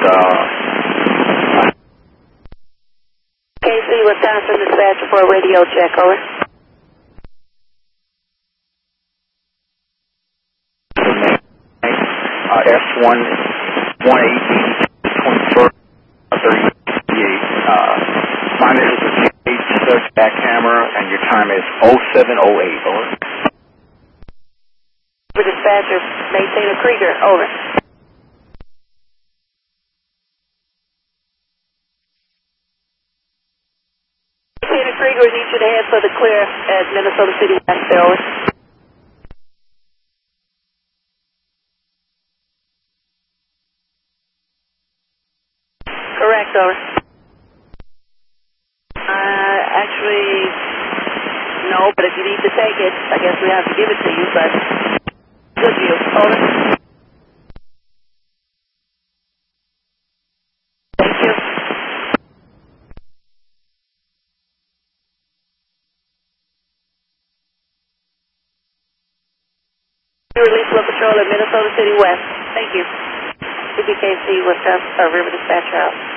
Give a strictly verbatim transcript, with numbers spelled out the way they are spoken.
uh... K C, Wisconsin dispatcher for a radio check, over. Uh, S one, one eighteen, twenty-first, thirty-eight. Uh, my name is a G H search back camera, and your time is oh seven oh eight, over. For dispatcher, Maintainer Krieger, over. Maintainer Krieger, need you to head for the clear at Minnesota City West, over. Correct, over. Uh, actually, no, but if you need to take it, I guess we have to give it to you, but good view, over. Thank you. Release local patrol at Minnesota City West. Thank you. C B K C, Wisconsin, uh, River Dispatcher out.